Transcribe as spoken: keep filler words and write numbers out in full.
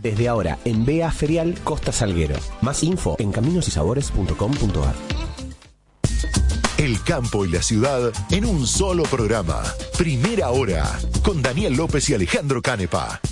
Desde ahora, en B A Ferial Costa Salguero. Más info en caminos y sabores punto com punto ar. El campo y la ciudad en un solo programa. Primera Hora, con Daniel López y Alejandro Canepa.